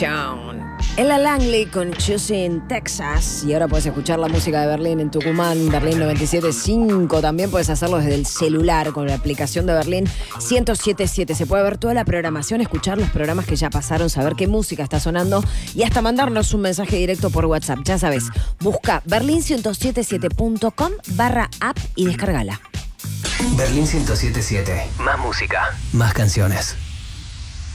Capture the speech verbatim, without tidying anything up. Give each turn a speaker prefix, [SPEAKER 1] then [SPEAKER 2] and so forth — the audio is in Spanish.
[SPEAKER 1] Town. Ella Langley con Choosing Texas. Y ahora puedes escuchar la música de Berlín en Tucumán, Berlín noventa y siete punto cinco. También puedes hacerlo desde el celular con la aplicación de Berlín ciento siete punto siete. Se puede ver toda la programación, escuchar los programas que ya pasaron, saber qué música está sonando y hasta mandarnos un mensaje directo por WhatsApp. Ya sabes, busca berlín ciento siete punto siete punto com barra app y descárgala.
[SPEAKER 2] Berlín ciento siete punto siete. Más música, más canciones.